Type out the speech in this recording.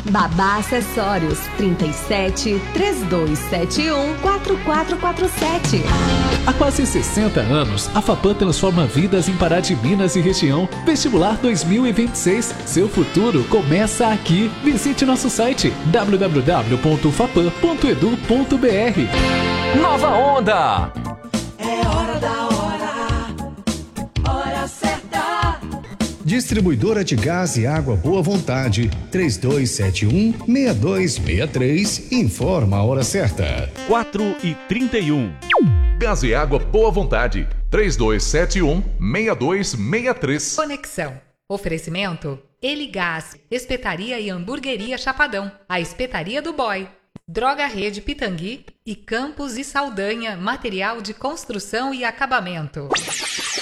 Babá Acessórios 37 3271 4447. Há quase 60 anos, a Fapam transforma vidas em Pará de Minas e região. Vestibular 2026. Seu futuro começa aqui. Visite nosso site www.fapam.edu.br. Nova Onda. É hora da hora certa. Distribuidora de Gás e Água Boa Vontade, 3271-6263, informa a hora certa. 4h31. Gás e Água Boa Vontade, 3271-6263. Conexão. Oferecimento: Eligás, Espetaria e Hamburgueria Chapadão, a Espetaria do Boy, Droga Rede Pitangui e Campos e Saldanha, material de construção e acabamento.